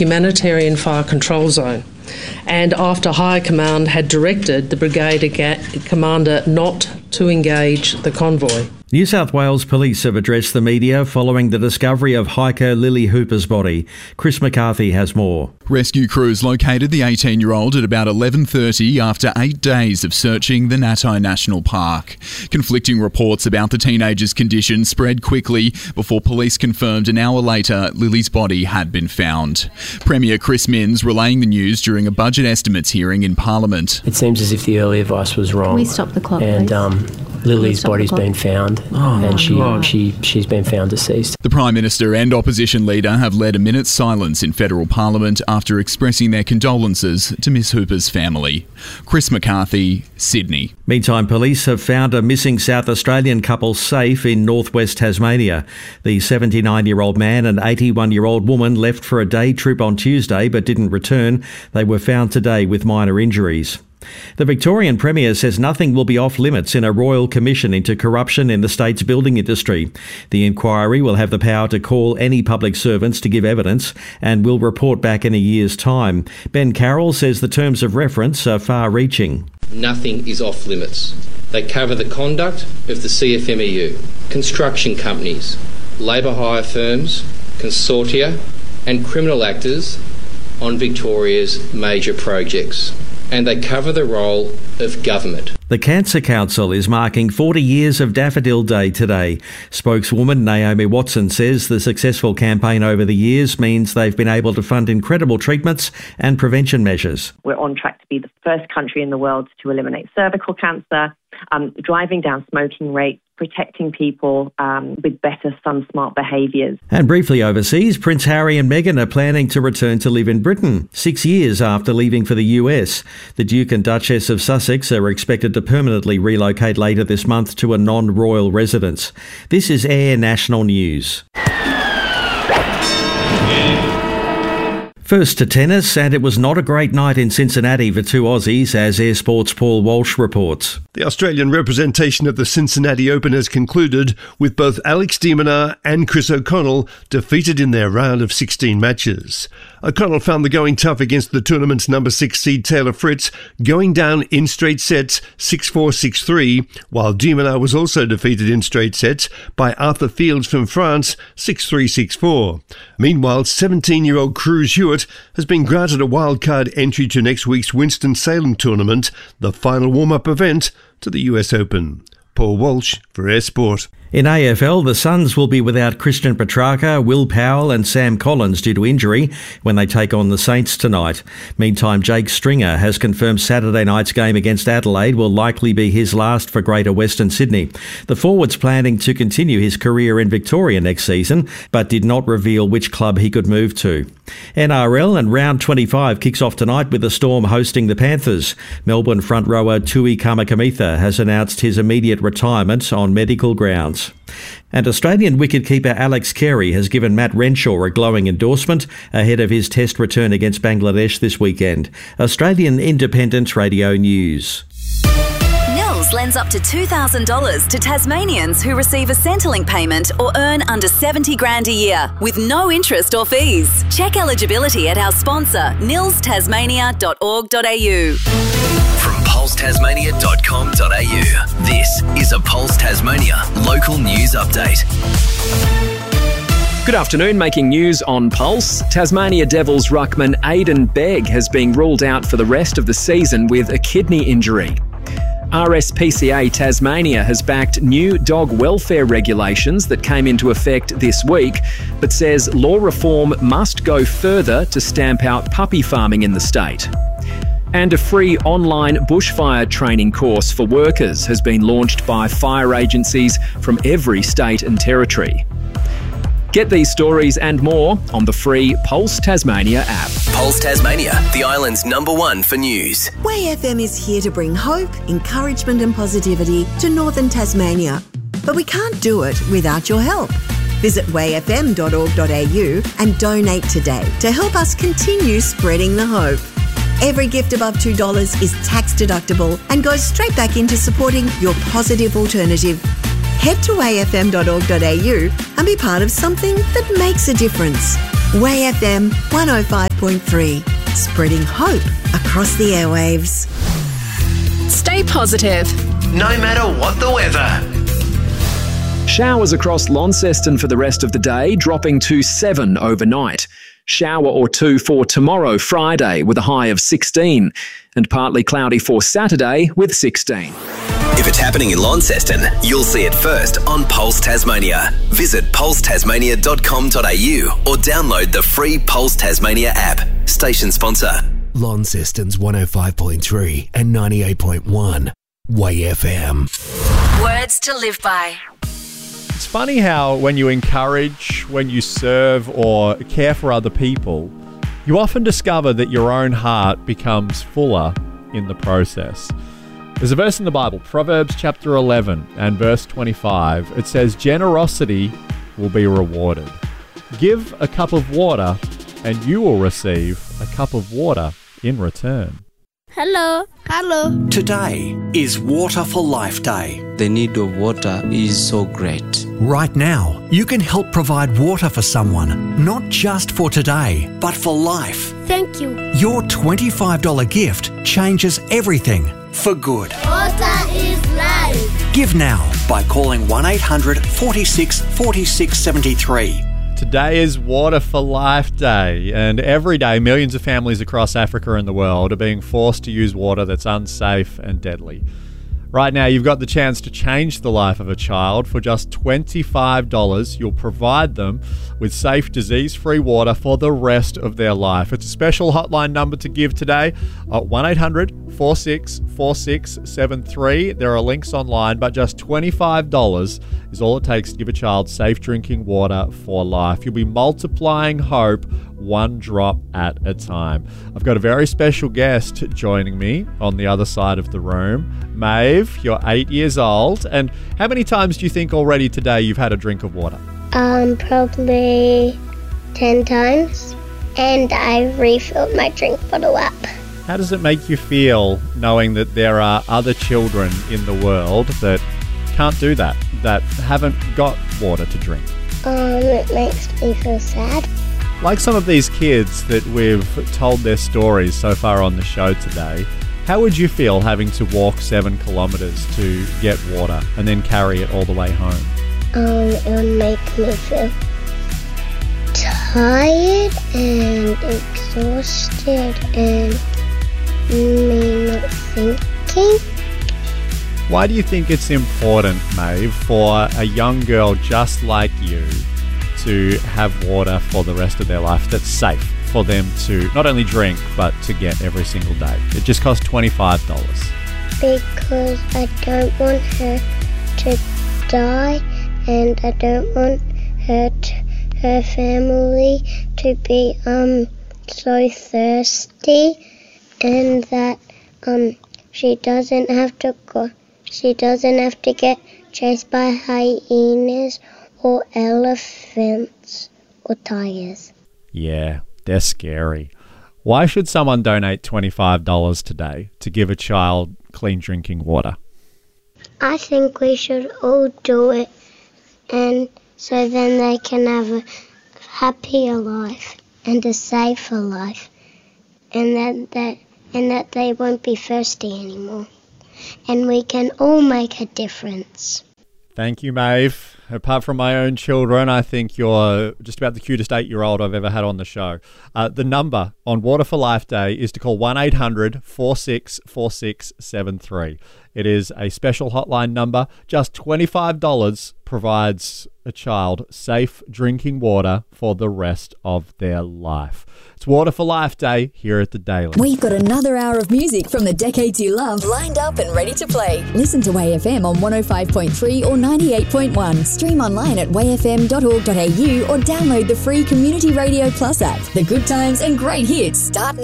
humanitarian fire control zone, and after High Command had directed the brigade commander not to engage the convoy. New South Wales Police have addressed the media following the discovery of hiker Lily Hooper's body. Chris McCarthy has more. Rescue crews located the 18-year-old at about 11:30 after 8 days of searching the Natai National Park. Conflicting reports about the teenager's condition spread quickly before police confirmed an hour later Lily's body had been found. Premier Chris Minns relaying the news during a budget estimates hearing in Parliament. It seems as if the early advice was wrong. Can we stop the clock, and, please? Lily's body's been found, and she's been found deceased. The Prime Minister and opposition leader have led a minute's silence in federal Parliament after expressing their condolences to Miss Hooper's family. Chris McCarthy, Sydney. Meantime, police have found a missing South Australian couple safe in northwest Tasmania. The 79-year-old man and 81-year-old woman left for a day trip on Tuesday but didn't return. They were found today with minor injuries. The Victorian Premier says nothing will be off limits in a royal commission into corruption in the state's building industry. The inquiry will have the power to call any public servants to give evidence and will report back in a year's time. Ben Carroll says the terms of reference are far-reaching. Nothing is off limits. They cover the conduct of the CFMEU, construction companies, labour hire firms, consortia and criminal actors on Victoria's major projects. And they cover the role of government. The Cancer Council is marking 40 years of Daffodil Day today. Spokeswoman Naomi Watson says the successful campaign over the years means they've been able to fund incredible treatments and prevention measures. We're on track to be the first country in the world to eliminate cervical cancer, driving down smoking rates, protecting people with better sun-smart behaviours. And briefly overseas, Prince Harry and Meghan are planning to return to live in Britain 6 years after leaving for the US. The Duke and Duchess of Sussex are expected to permanently relocate later this month to a non-royal residence. This is Air National News. First to tennis, and it was not a great night in Cincinnati for two Aussies, as Air Sport's Paul Walsh reports. The Australian representation at the Cincinnati Open has concluded with both Alex de Minaur and Chris O'Connell defeated in their round of 16 matches. O'Connell found the going tough against the tournament's number 6 seed Taylor Fritz, going down in straight sets 6-4, 6-3, while de Minaur was also defeated in straight sets by Arthur Fields from France 6-3, 6-4. Meanwhile, 17-year-old Cruz Hewitt has been granted a wildcard entry to next week's Winston-Salem tournament, the final warm-up event to the US Open. Paul Walsh for Air Sport. In AFL, the Suns will be without Christian Petrarca, Will Powell and Sam Collins due to injury when they take on the Saints tonight. Meantime, Jake Stringer has confirmed Saturday night's game against Adelaide will likely be his last for Greater Western Sydney. The forward's planning to continue his career in Victoria next season, but did not reveal which club he could move to. NRL and round 25 kicks off tonight with the Storm hosting the Panthers. Melbourne front rower Tui Kamikamica has announced his immediate retirement on medical grounds. And Australian wicketkeeper Alex Carey has given Matt Renshaw a glowing endorsement ahead of his test return against Bangladesh this weekend. Australian Independent Radio News. Nils lends up to $2,000 to Tasmanians who receive a Centrelink payment or earn under $70,000 a year with no interest or fees. Check eligibility at our sponsor, nilstasmania.org.au. From pulsetasmania.com.au, this is a Pulse Tasmania local news update. Good afternoon, making news on Pulse. Tasmania Devils ruckman Aidan Begg has been ruled out for the rest of the season with a kidney injury. RSPCA Tasmania has backed new dog welfare regulations that came into effect this week, but says law reform must go further to stamp out puppy farming in the state. And a free online bushfire training course for workers has been launched by fire agencies from every state and territory. Get these stories and more on the free Pulse Tasmania app. Pulse Tasmania, the island's #1 for news. Way FM is here to bring hope, encouragement and positivity to northern Tasmania. But we can't do it without your help. Visit wayfm.org.au and donate today to help us continue spreading the hope. Every gift above $2 is tax deductible and goes straight back into supporting your positive alternative. Head to afm.org.au and be part of something that makes a difference. Way FM 105.3, spreading hope across the airwaves. Stay positive, No matter what the weather. Showers across Launceston for the rest of the day, dropping to 7 overnight. Shower or two for tomorrow, Friday, with a high of 16. And partly cloudy for Saturday with 16. If it's happening in Launceston, you'll see it first on Pulse Tasmania. Visit pulsetasmania.com.au or download the free Pulse Tasmania app. Station sponsor. Launceston's 105.3 and 98.1. Way FM. words to live by. It's funny how when you encourage, when you serve or care for other people, you often discover that your own heart becomes fuller in the process. There's a verse in the Bible, Proverbs chapter 11 and verse 25. It says, generosity will be rewarded. Give a cup of water and you will receive a cup of water in return. Hello. Today is Water for Life Day. The need of water is so great. Right now, you can help provide water for someone, not just for today, but for life. Thank you. Your $25 gift changes everything for good. Water is life. Give now by calling 1-800 46 46 73. Today is Water for Life Day, and every day millions of families across Africa and the world are being forced to use water that's unsafe and deadly. Right now, you've got the chance to change the life of a child. For just $25, you'll provide them with safe, disease-free water for the rest of their life. It's a special hotline number to give today at 1-800-464673. There are links online, but just $25 is all it takes to give a child safe drinking water for life. You'll be multiplying hope one drop at a time. I've got a very special guest joining me on the other side of the room. Maeve, you're 8 years old, and how many times do you think already today you've had a drink of water? Probably 10 times, and I refilled my drink bottle up. How does it make you feel knowing that there are other children in the world that can't do that haven't got water to drink? It makes me feel sad. Like some of these kids that we've told their stories so far on the show today, how would you feel having to walk 7 kilometres to get water and then carry it all the way home? It would make me feel tired and exhausted and me not thinking. Why do you think it's important, Maeve, for a young girl just like you to have water for the rest of their life that's safe for them to not only drink but to get every single day? It just costs $25. Because I don't want her to die, and I don't want her family to be so thirsty, and that she doesn't have to get chased by hyenas or elephants or tigers. Yeah, they're scary. Why should someone donate $25 today to give a child clean drinking water? I think we should all do it, and so then they can have a happier life and a safer life, and that they won't be thirsty anymore. And we can all make a difference. Thank you, Maeve. Apart from my own children, I think you're just about the cutest 8-year-old I've ever had on the show. The number on Water for Life Day is to call 1-800-464673. It is a special hotline number. Just $25 provides a child safe drinking water for the rest of their life. It's Water for Life Day here at The Daily. We've got another hour of music from the decades you love lined up and ready to play. Listen to WayFM on 105.3 or 98.1. Stream online at wayfm.org.au or download the free Community Radio Plus app. The good times and great hits start now.